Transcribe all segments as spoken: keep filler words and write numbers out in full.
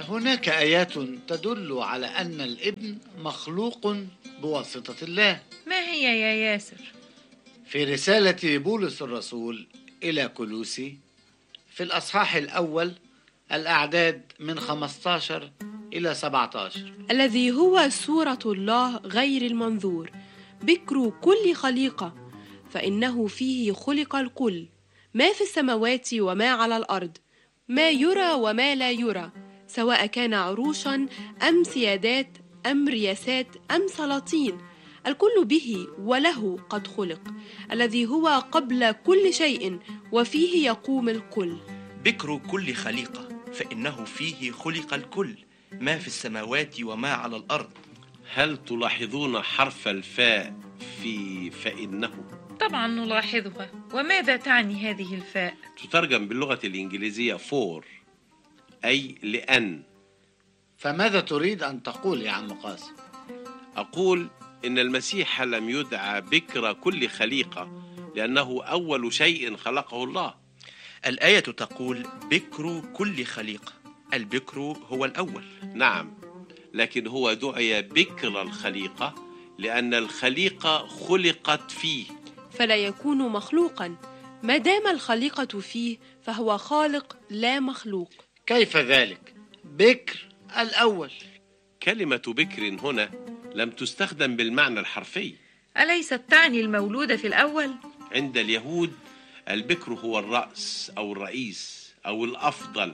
هناك آيات تدل على أن الابن مخلوق بواسطة الله. ما هي يا ياسر؟ في رسالة بولس الرسول إلى كولوسي في الأصحاح الأول الأعداد من خمسة عشر إلى سبعة عشر: الذي هو صورة الله غير المنظور، بكر كل خليقة، فإنه فيه خلق الكل، ما في السماوات وما على الأرض، ما يرى وما لا يرى، سواء كان عروشا أم سيادات أم رياسات أم سلاطين، الكل به وله قد خلق، الذي هو قبل كل شيء وفيه يقوم الكل. بكر كل خليقة، فإنه فيه خلق الكل، ما في السماوات وما على الأرض. هل تلاحظون حرف الفاء في فإنه؟ طبعا نلاحظها. وماذا تعني هذه الفاء؟ تترجم باللغة الإنجليزية for، أي لأن. فماذا تريد أن تقول يا عم قاسم؟ أقول إن المسيح لم يدعى بكر كل خليقة لأنه أول شيء خلقه الله. الآية تقول بكر كل خليقة، البكر هو الأول. نعم، لكن هو دعي بكر الخليقة لأن الخليقة خلقت فيه، فلا يكون مخلوقا ما دام الخليقة فيه، فهو خالق لا مخلوق. كيف ذلك؟ بكر الأول. كلمة بكر هنا لم تستخدم بالمعنى الحرفي. أليست تعني المولود في الأول؟ عند اليهود البكر هو الرأس أو الرئيس أو الأفضل.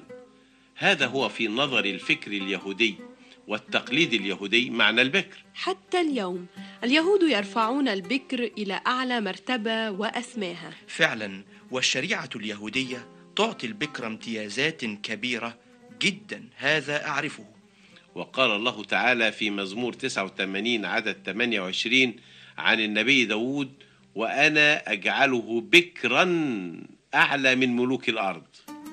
هذا هو في نظر الفكر اليهودي والتقليد اليهودي معنى البكر. حتى اليوم اليهود يرفعون البكر إلى أعلى مرتبة وأسماها. فعلا، والشريعة اليهودية تعطي البكر امتيازات كبيرة جدا، هذا أعرفه. وقال الله تعالى في مزمور تسعة وثمانين عدد ثمانية وعشرين عن النبي داود: وأنا أجعله بكرا أعلى من ملوك الأرض.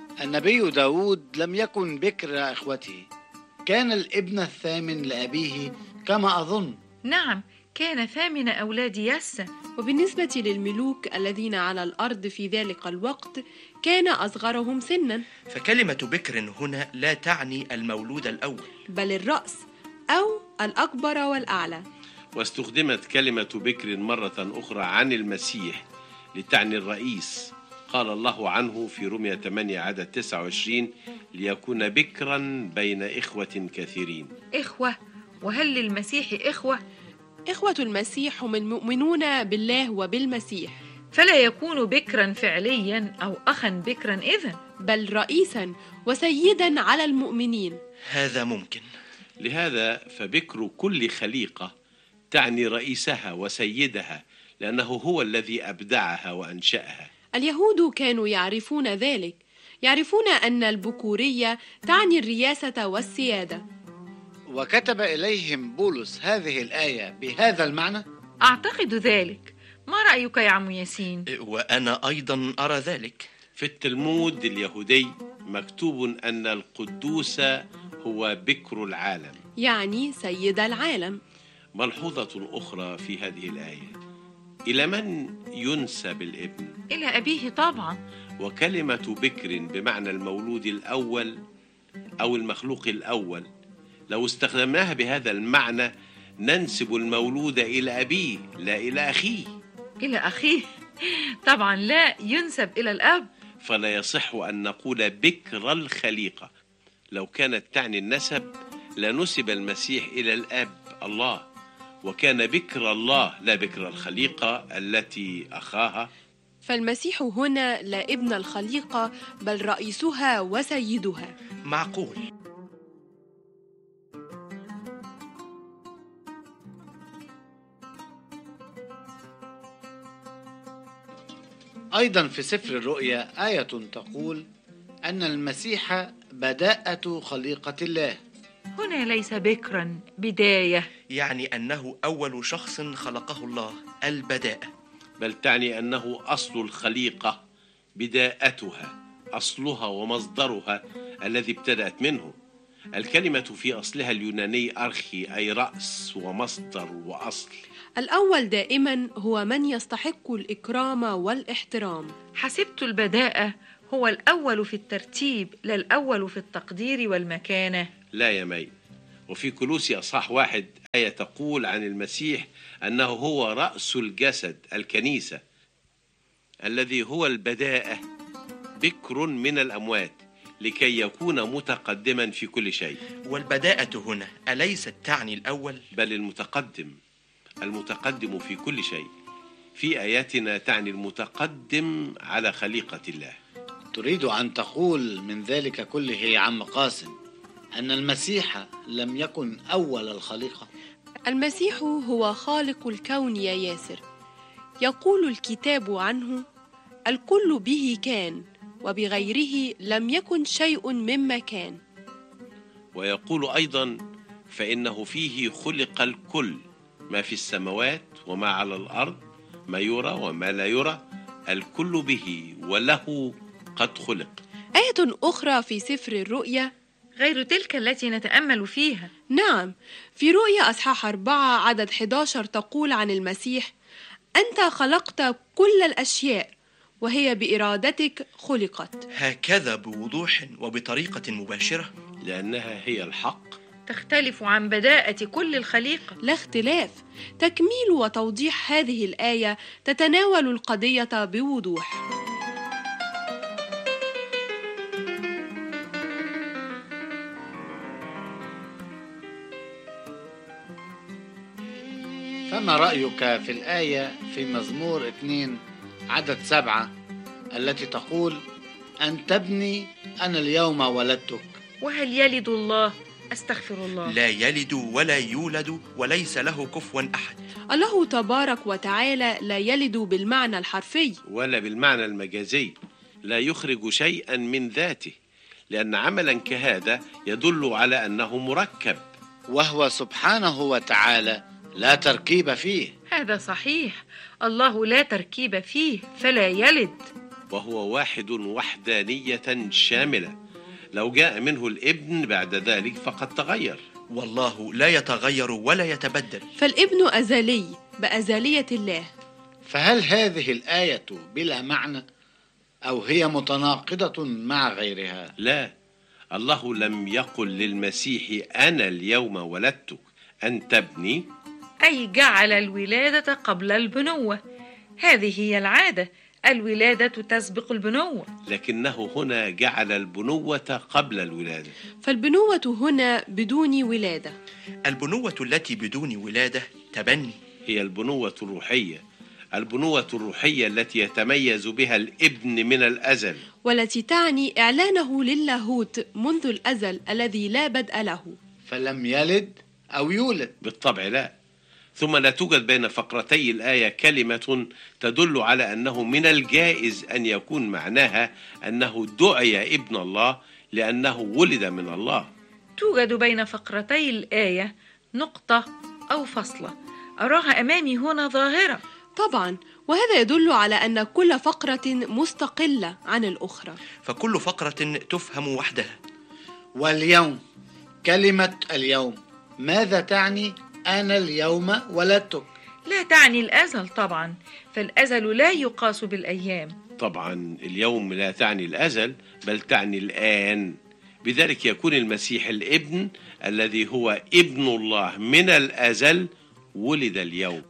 النبي داود لم يكن بكر إخوته، كان الابن الثامن لأبيه كما أظن. نعم، كان ثامن أولاد يسى. وبالنسبة للملوك الذين على الأرض في ذلك الوقت كان أصغرهم سنا. فكلمة بكر هنا لا تعني المولود الأول، بل الرأس أو الأكبر والأعلى. واستخدمت كلمة بكر مرة أخرى عن المسيح لتعني الرئيس. قال الله عنه في رومية ثمانية عدد تسعة وعشرين: ليكون بكرا بين إخوة كثيرين. إخوة؟ وهل للمسيح إخوة؟ إخوة المسيح هم المؤمنون بالله وبالمسيح، فلا يكون بكرا فعليا أو أخا بكرا إذن، بل رئيسا وسيدا على المؤمنين. هذا ممكن. لهذا فبكر كل خليقة تعني رئيسها وسيدها، لأنه هو الذي أبدعها وأنشأها. اليهود كانوا يعرفون ذلك، يعرفون أن البكورية تعني الرياسة والسيادة. وكتب إليهم بولس هذه الآية بهذا المعنى؟ أعتقد ذلك. ما رأيك يا عم ياسين؟ وأنا أيضا أرى ذلك. في التلمود اليهودي مكتوب أن القدوس هو بكر العالم، يعني سيد العالم. ملحوظة أخرى في هذه الآية: إلى من ينسب الابن؟ إلى أبيه طبعا. وكلمة بكر بمعنى المولود الأول أو المخلوق الأول، لو استخدمناها بهذا المعنى ننسب المولود إلى أبيه لا إلى أخيه. إلى أخيه؟ طبعا لا، ينسب إلى الأب. فلا يصح أن نقول بكر الخليقة. لو كانت تعني النسب لنسب المسيح إلى الأب الله، وكان بكر الله لا بكر الخليقة التي أخاها. فالمسيح هنا لا ابن الخليقة، بل رئيسها وسيدها. معقول. أيضا في سفر الرؤيا آية تقول أن المسيح بداءة خليقة الله. هنا ليس بكرا، بداية، يعني أنه أول شخص خلقه الله، البداءة. بل تعني أنه أصل الخليقة، بداءتها، أصلها ومصدرها الذي ابتدأت منه. الكلمة في أصلها اليوناني أرخي، أي رأس ومصدر وأصل. الأول دائما هو من يستحق الإكرام والاحترام. حسبت البداءة هو الأول في الترتيب لا الأول في التقدير والمكانة؟ لا يا مي. وفي كولوسي أصحاح واحد آية تقول عن المسيح أنه هو رأس الجسد الكنيسة الذي هو البداءة بكر من الأموات لكي يكون متقدما في كل شيء. والبداءة هنا أليست تعني الأول؟ بل المتقدم، المتقدم في كل شيء. في آياتنا تعني المتقدم على خليقة الله. تريد أن تقول من ذلك كله يا عم قاسم أن المسيح لم يكن أول الخليقة؟ المسيح هو خالق الكون يا ياسر. يقول الكتاب عنه: الكل به كان وبغيره لم يكن شيء مما كان. ويقول أيضا: فإنه فيه خلق الكل، ما في السماوات وما على الأرض، ما يرى وما لا يرى، الكل به وله قد خلق. آية أخرى في سفر الرؤيا غير تلك التي نتأمل فيها. نعم، في رؤيا أصحاح أربعة عدد أحد عشر تقول عن المسيح: أنت خلقت كل الأشياء وهي بإرادتك خلقت. هكذا بوضوح وبطريقة مباشرة، لأنها هي الحق، تختلف عن بداءة كل الخليقة. لا اختلاف. تكميل وتوضيح هذه الآية تتناول القضية بوضوح. فما رأيك في الآية في مزمور اثنين عدد سبعة التي تقول: أن تبني أنا اليوم ولدتك؟ وهل يلد الله؟ أستغفر الله. لا يلد ولا يولد وليس له كفوا أحد. الله تبارك وتعالى لا يلد بالمعنى الحرفي ولا بالمعنى المجازي، لا يخرج شيئا من ذاته، لأن عملا كهذا يدل على أنه مركب، وهو سبحانه وتعالى لا تركيب فيه. هذا صحيح، الله لا تركيب فيه فلا يلد، وهو واحد وحدانية شاملة. لو جاء منه الابن بعد ذلك فقد تغير. والله لا يتغير ولا يتبدل، فالابن أزلي بأزلية الله. فهل هذه الآية بلا معنى أو هي متناقضة مع غيرها؟ لا، الله لم يقل للمسيح أنا اليوم ولدتك أن تبني، أي جعل الولادة قبل البنوة. هذه هي العادة، الولادة تسبق البنوة، لكنه هنا جعل البنوة قبل الولادة. فالبنوة هنا بدون ولادة. البنوة التي بدون ولادة تبني، هي البنوة الروحية، البنوة الروحية التي يتميز بها الابن من الأزل، والتي تعني إعلانه للاهوت منذ الأزل الذي لا بدء له. فلم يلد أو يولد؟ بالطبع لا. ثم لا توجد بين فقرتي الآية كلمة تدل على أنه من الجائز أن يكون معناها أنه دعي ابن الله لأنه ولد من الله. توجد بين فقرتي الآية نقطة أو فصلة، أراها أمامي هنا ظاهرة. طبعا، وهذا يدل على أن كل فقرة مستقلة عن الأخرى، فكل فقرة تفهم وحدها. واليوم، كلمة اليوم ماذا تعني؟ أنا اليوم ولدتك. لا تعني الأزل طبعا، فالأزل لا يقاس بالأيام. طبعا اليوم لا تعني الأزل بل تعني الآن. بذلك يكون المسيح الابن الذي هو ابن الله من الأزل ولد اليوم.